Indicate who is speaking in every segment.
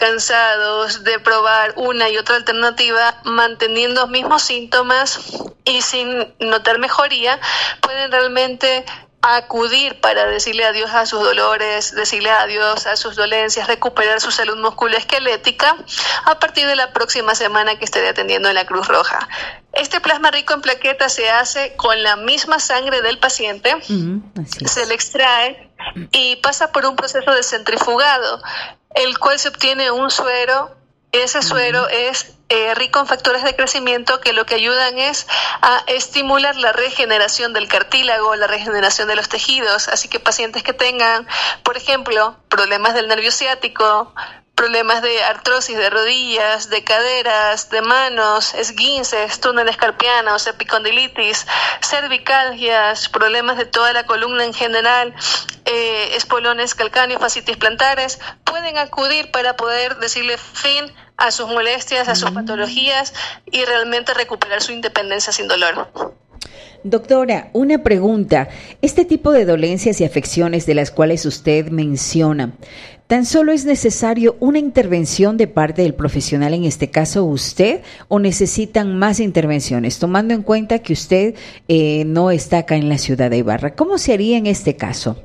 Speaker 1: cansados de probar una y otra alternativa, manteniendo los mismos síntomas y sin notar mejoría, pueden realmente acudir para decirle adiós a sus dolores, decirle adiós a sus dolencias, recuperar su salud musculoesquelética a partir de la próxima semana que estaré atendiendo en la Cruz Roja. Este plasma rico en plaquetas se hace con la misma sangre del paciente, se le extrae y pasa por un proceso de centrifugado, el cual se obtiene un suero. Ese suero es rico en factores de crecimiento que lo que ayudan es a estimular la regeneración del cartílago, la regeneración de los tejidos. Así que pacientes que tengan, por ejemplo, problemas del nervio ciático, problemas de artrosis de rodillas, de caderas, de manos, esguinces, túneles carpianos, epicondilitis, cervicalgias, problemas de toda la columna en general, espolones calcáneos, fascitis plantares, pueden acudir para poder decirle fin a sus molestias, a sus patologías y realmente recuperar su independencia sin dolor.
Speaker 2: Doctora, una pregunta. Este tipo de dolencias y afecciones de las cuales usted menciona, ¿tan solo es necesario una intervención de parte del profesional, en este caso usted, o necesitan más intervenciones, tomando en cuenta que usted no está acá en la ciudad de Ibarra? ¿Cómo se haría en este caso?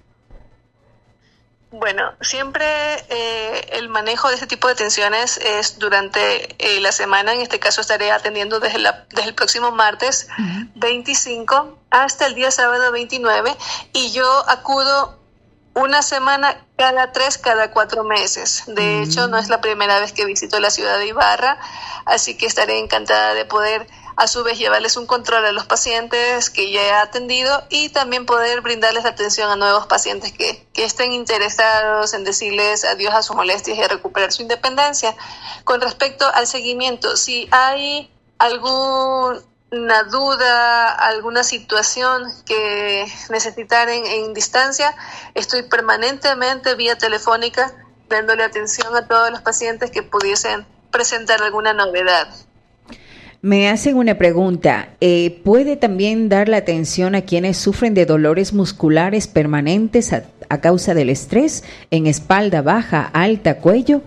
Speaker 1: Bueno, siempre el manejo de este tipo de tensiones es durante la semana. En este caso estaré atendiendo desde el próximo martes 25 hasta el día sábado 29 y yo acudo una semana cada 4 meses. De hecho, no es la primera vez que visito la ciudad de Ibarra, así que estaré encantada de poder a su vez llevarles un control a los pacientes que ya he atendido y también poder brindarles atención a nuevos pacientes que estén interesados en decirles adiós a sus molestias y a recuperar su independencia. Con respecto al seguimiento, si hay alguna duda, alguna situación que necesitaren en distancia, estoy permanentemente vía telefónica dándole atención a todos los pacientes que pudiesen presentar alguna novedad.
Speaker 2: Me hacen una pregunta. ¿Puede también dar la atención a quienes sufren de dolores musculares permanentes a causa del estrés en espalda baja, alta, cuello?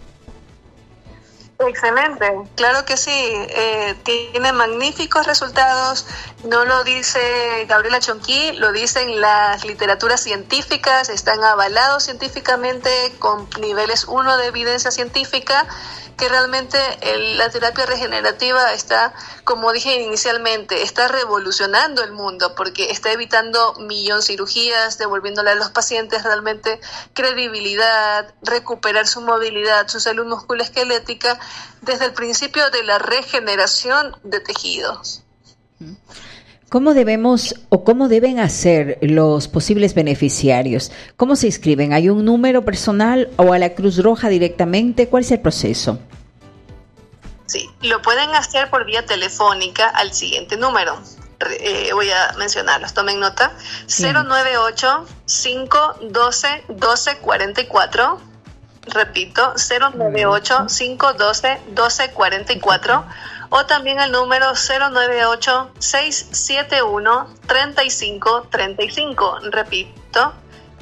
Speaker 1: Excelente, claro que sí, tiene magníficos resultados, no lo dice Gabriela Chonquí, lo dicen las literaturas científicas, están avalados científicamente con niveles 1 de evidencia científica, que realmente la terapia regenerativa está, como dije inicialmente, está revolucionando el mundo porque está evitando cirugías, devolviéndole a los pacientes realmente credibilidad, recuperar su movilidad, su salud musculoesquelética desde el principio de la regeneración de tejidos.
Speaker 2: ¿Cómo deben hacer los posibles beneficiarios? ¿Cómo se inscriben? ¿Hay un número personal o a la Cruz Roja directamente? ¿Cuál es el proceso?
Speaker 1: Sí, lo pueden hacer por vía telefónica al siguiente número. Voy a mencionarlos, tomen nota. 098-512-1244. Repito, 098-512-1244. O también al número 098-671-3535. Repito,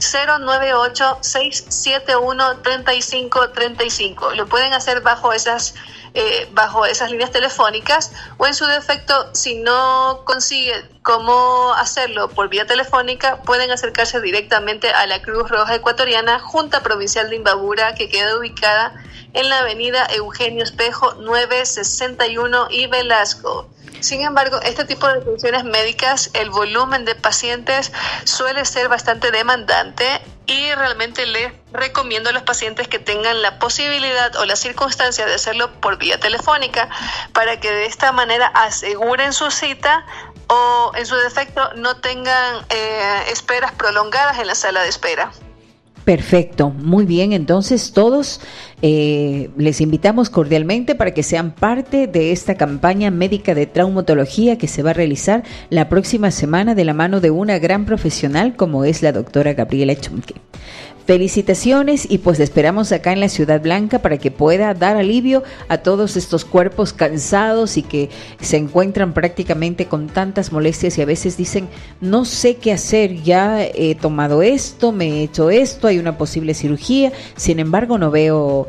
Speaker 1: 098-671-3535. Lo pueden hacer bajo esas líneas telefónicas o en su defecto, si no consiguen cómo hacerlo por vía telefónica, pueden acercarse directamente a la Cruz Roja Ecuatoriana, Junta Provincial de Imbabura, que queda ubicada en la avenida Eugenio Espejo 961 y Velasco. Sin embargo, este tipo de atenciones médicas, el volumen de pacientes suele ser bastante demandante y realmente les recomiendo a los pacientes que tengan la posibilidad o la circunstancia de hacerlo por vía telefónica para que de esta manera aseguren su cita o en su defecto no tengan esperas prolongadas en la sala de espera.
Speaker 2: Perfecto, muy bien. Entonces todos les invitamos cordialmente para que sean parte de esta campaña médica de traumatología que se va a realizar la próxima semana de la mano de una gran profesional como es la doctora Gabriela Chonquí. Felicitaciones y pues esperamos acá en la Ciudad Blanca para que pueda dar alivio a todos estos cuerpos cansados y que se encuentran prácticamente con tantas molestias y a veces dicen, no sé qué hacer, ya he tomado esto, me he hecho esto, hay una posible cirugía, sin embargo no veo